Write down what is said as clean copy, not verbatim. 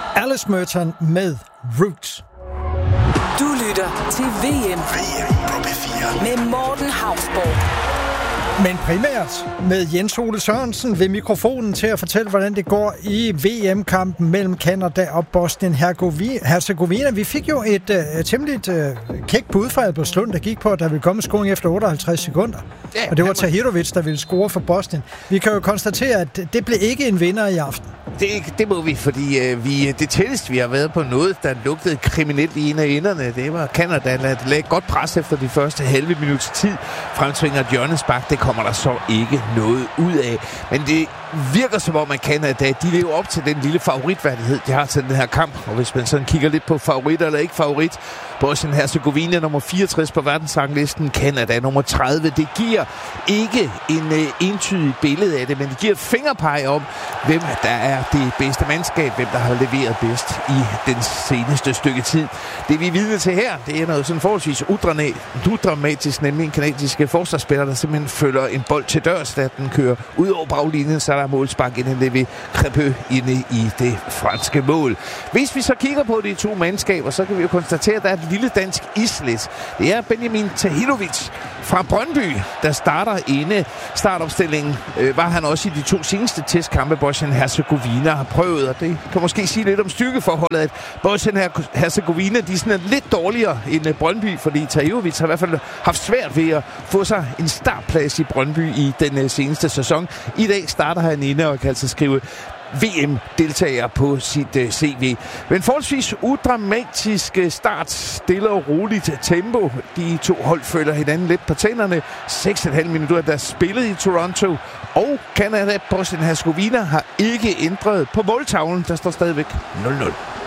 Alice Merton med Roots. Du lytter til VM på P4 med Morten Hausborg. Men primært med Jens Ole Sørensen ved mikrofonen til at fortælle, hvordan det går i VM-kampen mellem Canada og Bosnien-Herzegovina. Vi fik jo et temmelig kæk bud fra Albertslund, der gik på, at der ville komme scoring efter 58 sekunder. Ja, og det var Tahirovic, der ville score for Bosnien. Vi kan jo konstatere, at det blev ikke en vinder i aften. Det må vi, fordi det tætteste, vi har været på noget, der lugtede kriminelt i en af enderne. Det var Canada, der lagde godt pres efter de første halve minuts tid. Fremtvinger hjørnespark, det kommer der så ikke noget ud af. Men det virker som om, at Canada, de lever op til den lille favoritværdighed, de har til den her kamp. Og hvis man sådan kigger lidt på favorit eller ikke favorit, Bosnien-Herzegovina nummer 64 på verdensranglisten, Canada nummer 30. Det giver ikke en entydig billede af det, men det giver et fingerpeg om, hvem der er det bedste mandskab, hvem der har leveret bedst i den seneste stykke tid. Det vi er vidne til her, det er noget sådan forholdsvis udramatisk, nemlig en kanadisk forsvarsspiller, der simpelthen følger en bold til dørs, da den kører ud over baglinjen, så der er målspark inden ved Crépeux inde i det franske mål. Hvis vi så kigger på de to mandskaber, så kan vi jo konstatere, at der er et lille dansk islet. Det er Benjamin Tahirovic fra Brøndby, der starter inde. Startopstillingen var han også i de to seneste testkampe, Bosnien-Herzegovina har prøvet, og det kan måske sige lidt om styrkeforholdet, at Bosnien-Herzegovina, de er sådan lidt dårligere end Brøndby, fordi Tahirovic har i hvert fald haft svært ved at få sig en startplads i Brøndby i den seneste sæson. I dag starter han inde og kan altså skrive VM-deltager på sit CV. Men forholdsvis udramatisk start, stille og roligt tempo. De to hold følger hinanden lidt på tænderne. 6,5 minutter, der spillet i Toronto. Og Canada, Bosnien-Herzegovina har ikke ændret på måltavlen. Der står stadigvæk 0-0.